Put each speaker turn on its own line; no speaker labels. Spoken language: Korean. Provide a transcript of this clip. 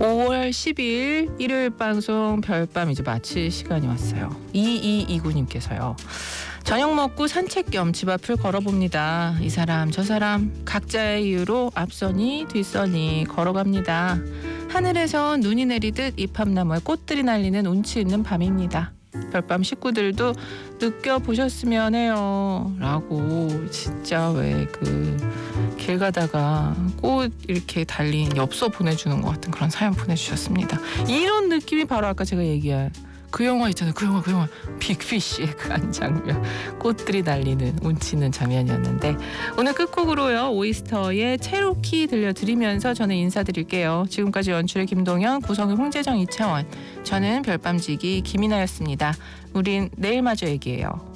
5월 10일 일요일 방송 별밤 이제 마칠 시간이 왔어요. 2229님께서요. 저녁 먹고 산책 겸 집 앞을 걸어봅니다. 이 사람 저 사람 각자의 이유로 앞서니 뒤서니 걸어갑니다. 하늘에서 눈이 내리듯 잎합나무에 꽃들이 날리는 운치 있는 밤입니다. 별밤 식구들도 느껴보셨으면 해요. 라고 진짜 왜 길 가다가 꽃 이렇게 달린 엽서 보내주는 것 같은 그런 사연 보내주셨습니다. 이런 느낌이 바로 아까 제가 얘기한 그 영화 있잖아요. 그 영화 빅피쉬의 그 한 장면, 꽃들이 날리는 운치 있는 장면이었는데 오늘 끝곡으로요 오이스터의 체로키 들려드리면서 저는 인사드릴게요. 지금까지 연출의 김동현, 구성의 홍재정, 이채원, 저는 별밤지기 김이나였습니다. 우린 내일 마저 얘기해요.